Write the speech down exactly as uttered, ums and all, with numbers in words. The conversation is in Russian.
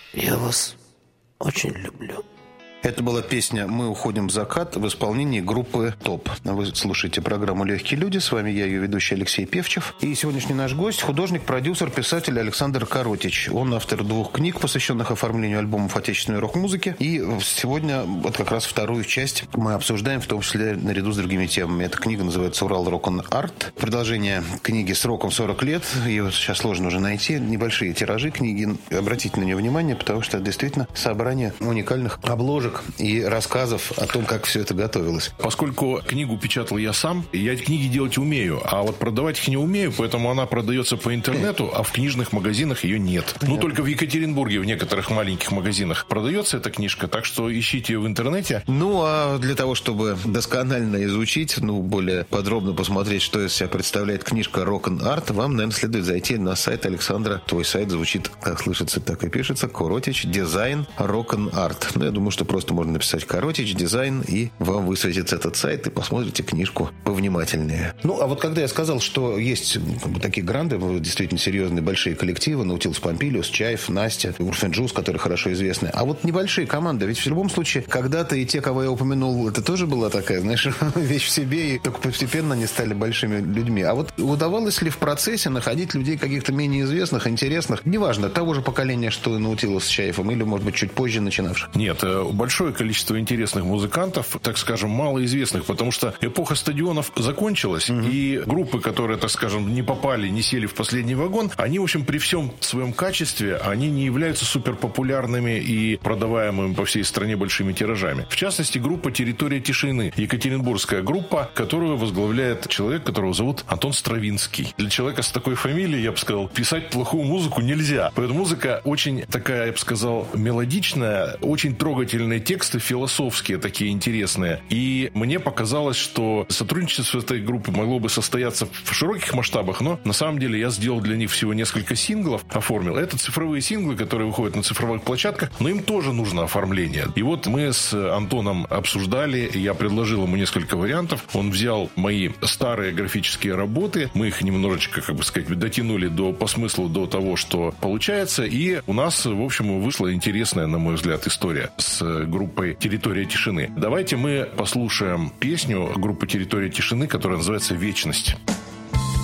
Я вас очень люблю. Это была песня «Мы уходим в закат» в исполнении группы «Топ». Вы слушаете программу «Легкие люди». С вами я, ее ведущий Алексей Певчев. И сегодняшний наш гость – художник, продюсер, писатель Александр Коротич. Он автор двух книг, посвященных оформлению альбомов отечественной рок-музыки. И сегодня вот как раз вторую часть мы обсуждаем, в том числе наряду с другими темами. Эта книга называется «Урал Рок-н-Арт». Продолжение книги сроком сорок лет. Ее сейчас сложно уже найти. Небольшие тиражи книги. Обратите на нее внимание, потому что это действительно собрание уникальных обложек и рассказов о том, как все это готовилось. Поскольку книгу печатал я сам, я книги делать умею, а вот продавать их не умею, поэтому она продается по интернету, а в книжных магазинах ее нет. Ну, только в Екатеринбурге, в некоторых маленьких магазинах продается эта книжка, так что ищите ее в интернете. Ну, а для того, чтобы досконально изучить, ну, более подробно посмотреть, что из себя представляет книжка «Рок-н-Арт», вам, наверное, следует зайти на сайт Александра. Твой сайт звучит, как слышится, так и пишется: Коротич, дизайн, Рок-н-Арт. Ну, я думаю, что просто можно написать «Коротич», «Дизайн», и вам высветится этот сайт, и посмотрите книжку повнимательнее. Ну, а вот когда я сказал, что есть как бы такие гранды, действительно серьезные большие коллективы, Наутилус Помпилиус, Чайф, Настя, Урфин Джюс, которые хорошо известны, а вот небольшие команды, ведь в любом случае, когда-то и те, кого я упомянул, это тоже была такая, знаешь, вещь в себе, и только постепенно они стали большими людьми. А вот удавалось ли в процессе находить людей каких-то менее известных, интересных, неважно, того же поколения, что и Наутилус с Чайфом, или, может быть, чуть позже начинавших? Нет, большое количество интересных музыкантов, так скажем, малоизвестных, потому что эпоха стадионов закончилась, угу. и группы, которые, так скажем, не попали, не сели в последний вагон, они, в общем, при всем своем качестве, они не являются суперпопулярными и продаваемыми по всей стране большими тиражами. В частности, группа «Территория тишины», екатеринбургская группа, которую возглавляет человек, которого зовут Антон Стравинский. Для человека с такой фамилией, я бы сказал, писать плохую музыку нельзя. Поэтому музыка очень такая, я бы сказал, мелодичная, очень трогательные тексты, философские такие интересные. И мне показалось, что сотрудничество с этой группой могло бы состояться в широких масштабах, но на самом деле я сделал для них всего несколько синглов, оформил. Это цифровые синглы, которые выходят на цифровых площадках, но им тоже нужно оформление. И вот мы с Антоном обсуждали, я предложил ему несколько вариантов. Он взял мои старые графические работы, мы их немножечко, как бы сказать, дотянули до, по смыслу до того, что получается, и у нас, в общем, вышла интересная, на мой взгляд, история с группой «Территория тишины». Давайте мы послушаем песню группы «Территория тишины», которая называется «Вечность».